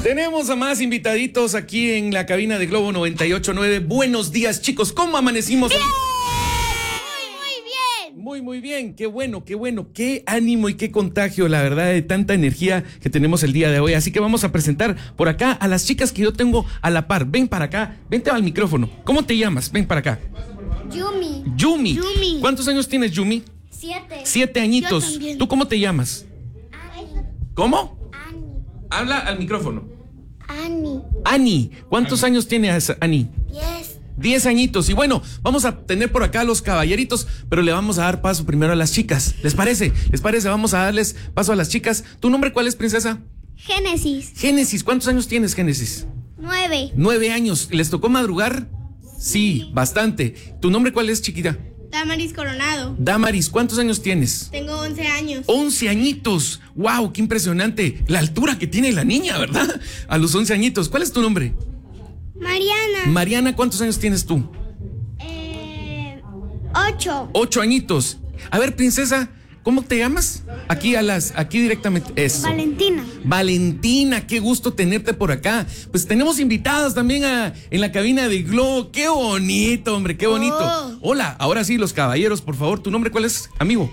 Tenemos a más invitaditos aquí en la cabina de Globo 98.9. Buenos días, chicos. ¿Cómo amanecimos? ¡Bien! Muy bien. Qué bueno. Qué ánimo y qué contagio, la verdad, de tanta energía que tenemos el día de hoy. Así que vamos a presentar por acá a las chicas que yo tengo a la par. Ven para acá. Vente al micrófono. ¿Cómo te llamas? Ven para acá. Yumi. ¿Cuántos años tienes, Yumi? 7. 7 añitos. Yo también. ¿Tú cómo te llamas? ¿Cómo? Ani. Habla al micrófono. Ani. Ani. ¿Cuántos años tienes, Ani? 10. 10 añitos. Y bueno, vamos a tener por acá a los caballeritos, pero le vamos a dar paso primero a las chicas. ¿Les parece? Vamos a darles paso a las chicas. ¿Tu nombre cuál es, princesa? Génesis. Génesis. ¿Cuántos años tienes, Génesis? 9. 9 años. ¿Les tocó madrugar? Sí, bastante. ¿Tu nombre cuál es, chiquita? Damaris Coronado. Damaris. ¿Cuántos años tienes? Tengo 11 años. 11 añitos. ¡Wow! ¡Qué impresionante! La altura que tiene la niña, ¿verdad? A los 11 añitos. ¿Cuál es tu nombre? Mariana. Mariana, ¿cuántos años tienes tú? 8. 8 añitos. A ver, princesa, ¿cómo te llamas? Aquí directamente. Eso. Valentina, qué gusto tenerte por acá. Pues tenemos invitadas también en la cabina de Globo. Qué bonito, hombre, qué bonito. Hola, ahora sí, los caballeros, por favor. ¿Tu nombre cuál es, amigo?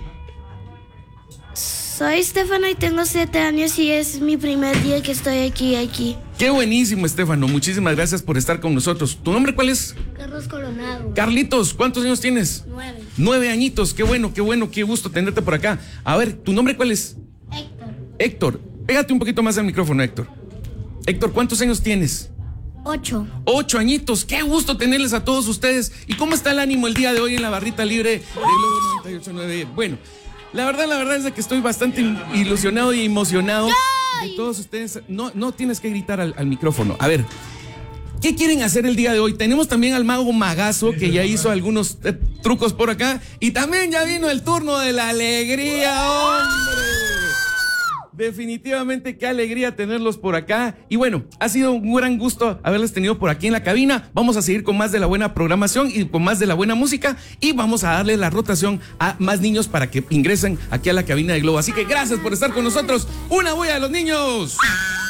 Soy Estefano y tengo 7 años y es mi primer día que estoy aquí. Qué buenísimo, Estefano. Muchísimas gracias por estar con nosotros. ¿Tu nombre cuál es? Carlos Coronado. Carlitos, ¿cuántos años tienes? 9. 9 añitos. Qué bueno, qué gusto tenerte por acá. A ver, ¿tu nombre cuál es? Héctor. Pégate un poquito más al micrófono, Héctor. Héctor, ¿cuántos años tienes? 8. 8 añitos. Qué gusto tenerles a todos ustedes. ¿Y cómo está el ánimo el día de hoy en la barrita libre de Globo 98.9? Bueno, la verdad es de que estoy bastante ilusionado y emocionado de todos ustedes. No tienes que gritar al micrófono. A ver, ¿qué quieren hacer el día de hoy? Tenemos también al mago Magazo, que ya hizo algunos trucos por acá. Y también ya vino el turno de la alegría, hombre. Definitivamente qué alegría tenerlos por acá. Y bueno, ha sido un gran gusto haberles tenido por aquí en la cabina. Vamos a seguir con más de la buena programación y con más de la buena música. Y vamos a darle la rotación a más niños para que ingresen aquí a la cabina de Globo. Así que gracias por estar con nosotros. ¡Una bulla a los niños!